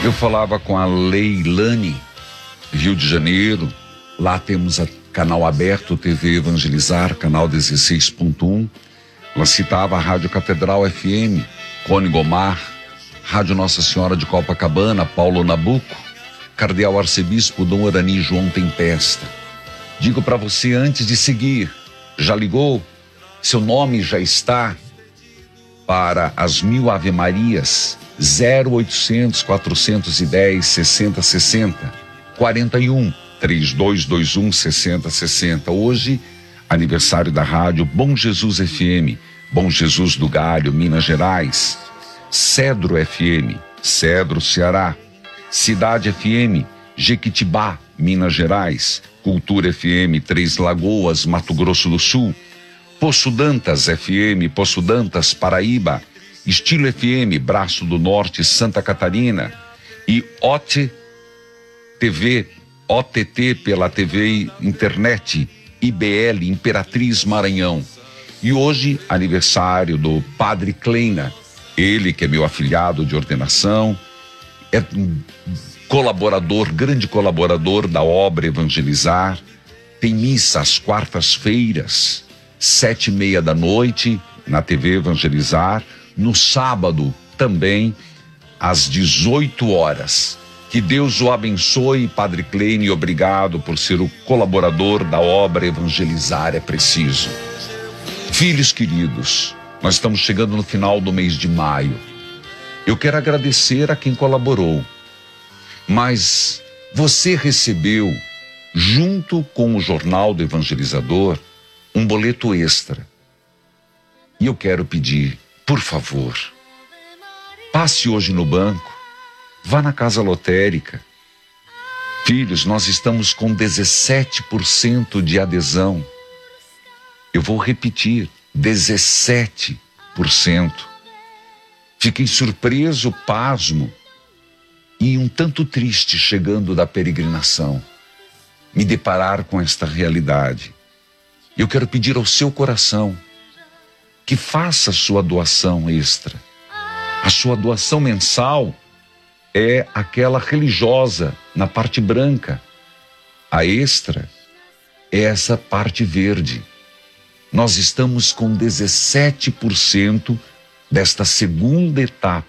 Eu falava com a Leilane, Rio de Janeiro. Lá temos a canal aberto TV Evangelizar, canal 16.1. Ela citava a Rádio Catedral FM, Cone Gomar, Rádio Nossa Senhora de Copacabana, Paulo Nabuco, Cardeal Arcebispo Dom Orani João Tempesta. Digo para você antes de seguir, já ligou? Seu nome já está para as 1000 Ave Marias, 0800 410 6060, 41 3221 6060. Hoje, aniversário da rádio Bom Jesus FM, Bom Jesus do Galho, Minas Gerais, Cedro FM, Cedro, Ceará, Cidade FM, Jequitibá, Minas Gerais, Cultura FM, Três Lagoas, Mato Grosso do Sul, Poço Dantas FM, Poço Dantas, Paraíba, Estilo FM, Braço do Norte, Santa Catarina, e OTT pela TV Internet, IBL, Imperatriz, Maranhão. E hoje, aniversário do Padre Kleina, ele que é meu afilhado de ordenação, é um colaborador, grande colaborador da obra Evangelizar. Tem missa às quartas-feiras, 7:30 da noite, na TV Evangelizar. No sábado, também, às 18 horas. Que Deus o abençoe, Padre Kleine, e obrigado por ser o colaborador da obra Evangelizar é Preciso. Filhos queridos, nós estamos chegando no final do mês de maio. Eu quero agradecer a quem colaborou, mas você recebeu, junto com o Jornal do Evangelizador, um boleto extra. E eu quero pedir, por favor, passe hoje no banco, vá na casa lotérica. Filhos, nós estamos com 17% de adesão. Eu vou repetir, 17%. Fiquei surpreso, pasmo e um tanto triste chegando da peregrinação, me deparar com esta realidade. Eu quero pedir ao seu coração que faça a sua doação extra. A sua doação mensal é aquela religiosa na parte branca. A extra é essa parte verde. Nós estamos com 17% desta segunda etapa